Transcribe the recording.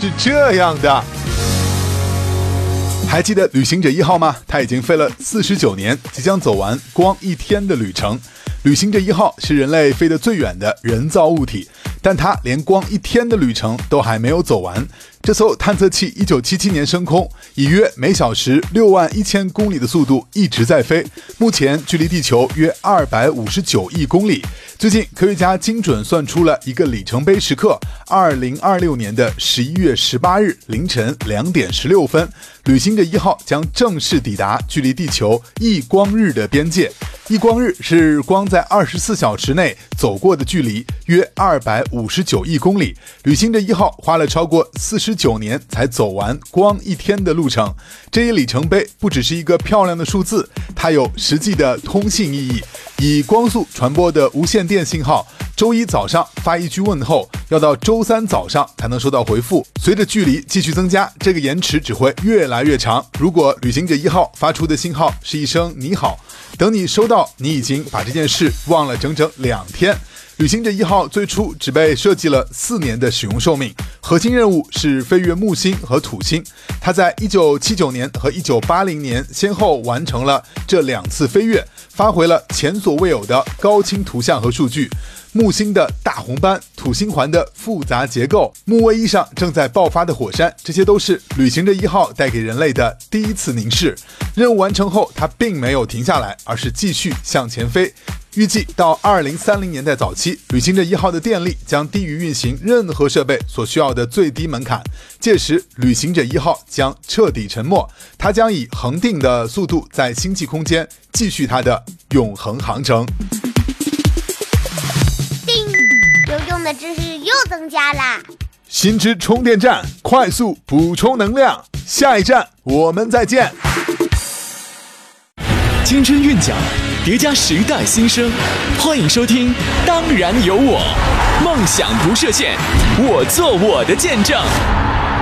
是这样的。还记得旅行者1号吗？他已经飞了49年，即将走完光1天的旅程。旅行者1号是人类飞得最远的人造物体，但它连光1天的旅程都还没有走完。这艘探测器1977年升空，以约每小时61000公里的速度一直在飞，目前距离地球约259亿公里。最近科学家精准算出了一个里程碑时刻，2026年的11月18日凌晨2点16分，旅行者1号将正式抵达距离地球1光日的边界。1光日是光在24小时内走过的距离，约259亿公里。旅行者1号花了超过49年才走完光1天的路程。这一里程碑不只是一个漂亮的数字，它有实际的通信意义。以光速传播的无线电信号，周一早上发一句问候，要到周三早上才能收到回复。随着距离继续增加，这个延迟只会越来越长。如果旅行者1号发出的信号是一声你好，等你收到，你已经把这件事忘了整整2天。旅行者1号最初只被设计了4年的使用寿命，核心任务是飞越木星和土星。它在1979年和1980年先后完成了这2次飞跃，发挥了前所未有的高清图像和数据。木星的大红斑，土星环的复杂结构，木卫一上正在爆发的火山，这些都是旅行者1号带给人类的第一次凝视。任务完成后，它并没有停下来，而是继续向前飞。预计到2030年代早期，旅行者1号的电力将低于运行任何设备所需要的最低门槛。届时，旅行者1号将彻底沉没，它将以恒定的速度在星际空间继续它的永恒航程。 有用的知识又增加啦！ 新知充电站，快速补充能量。下一站我们再见。 青春韵脚，叠加时代新生，欢迎收听《当然有我》，梦想不设限，我做我的见证。